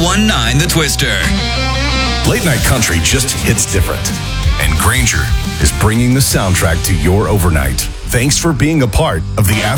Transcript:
1019 The Twister. Late night country just hits different. And Granger is bringing the soundtrack to your overnight. Thanks for being a part of the